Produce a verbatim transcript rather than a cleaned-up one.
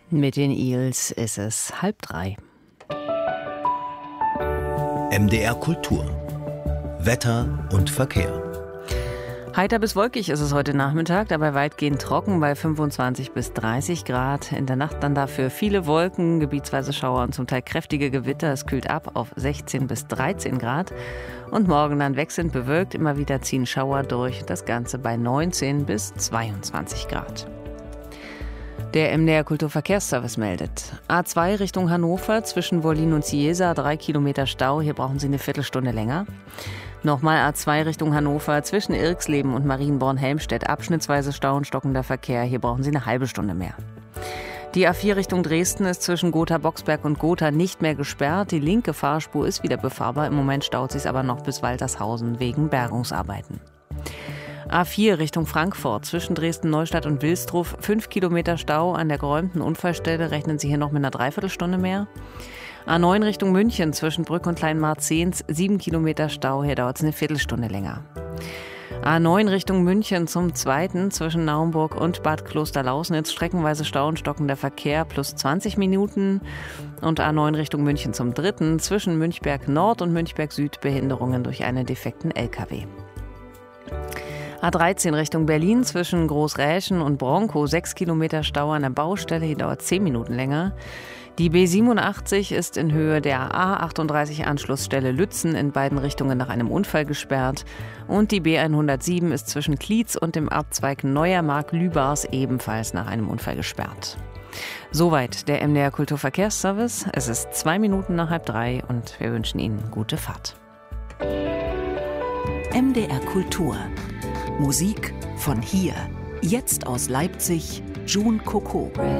Mit den Eels ist es halb drei. M D R Kultur. Wetter und Verkehr. Heiter bis wolkig ist es heute Nachmittag, dabei weitgehend trocken bei fünfundzwanzig bis dreißig Grad. In der Nacht dann dafür viele Wolken, gebietsweise Schauer und zum Teil kräftige Gewitter. Es kühlt ab auf sechzehn bis dreizehn Grad. Und morgen dann wechselnd bewölkt, immer wieder ziehen Schauer durch. Das Ganze bei neunzehn bis zweiundzwanzig Grad. Der M D R Kulturverkehrsservice meldet. A zwei Richtung Hannover zwischen Wollin und Ciesa, drei Kilometer Stau. Hier brauchen Sie eine Viertelstunde länger. Nochmal A zwei Richtung Hannover zwischen Irxleben und Marienborn-Helmstedt. Abschnittsweise Stau und stockender Verkehr. Hier brauchen Sie eine halbe Stunde mehr. Die A vier Richtung Dresden ist zwischen Gotha-Boxberg und Gotha nicht mehr gesperrt. Die linke Fahrspur ist wieder befahrbar. Im Moment staut sich aber noch bis Waltershausen wegen Bergungsarbeiten. A vier Richtung Frankfurt zwischen Dresden-Neustadt und Wilsdruff. Fünf Kilometer Stau an der geräumten Unfallstelle. Rechnen Sie hier noch mit einer Dreiviertelstunde mehr. A neun Richtung München zwischen Brück und Kleinmarzehns. Sieben Kilometer Stau. Hier dauert es eine Viertelstunde länger. A neun Richtung München zum zweiten zwischen Naumburg und Bad Klosterlausnitz. Streckenweise Stau und stockender Verkehr plus zwanzig Minuten. Und A neun Richtung München zum dritten zwischen Münchberg Nord und Münchberg Süd. Behinderungen durch einen defekten L K W. A dreizehn Richtung Berlin zwischen Großräschen und Bronkow. Sechs Kilometer Stau an der Baustelle. Hier dauert zehn Minuten länger. Die B siebenundachtzig ist in Höhe der A achtunddreißig Anschlussstelle Lützen in beiden Richtungen nach einem Unfall gesperrt. Und die B hundertsieben ist zwischen Klietz und dem Abzweig Neuermark-Lübars ebenfalls nach einem Unfall gesperrt. Soweit der M D R Kulturverkehrsservice. Es ist zwei Minuten nach halb drei und wir wünschen Ihnen gute Fahrt. M D R Kultur. Musik von hier. Jetzt aus Leipzig, June Coco.